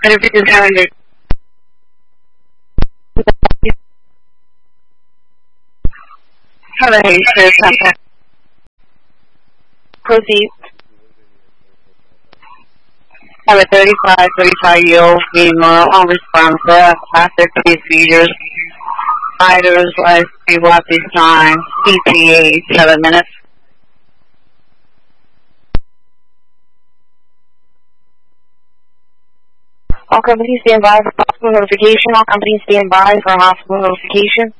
Everything's calendar. Hello, sir. Proceed. Have a 35-year-old female unresponsive, classic procedures, fighters, life, what this time, ETA, 7 minutes. All companies stand by for hospital notification. All companies stand by for hospital notification.